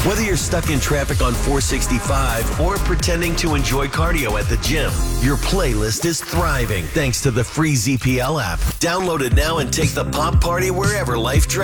Whether you're stuck in traffic on 465 or pretending to enjoy cardio at the gym, your playlist is thriving thanks to the free ZPL app. Download it now and take the pop party wherever life drags.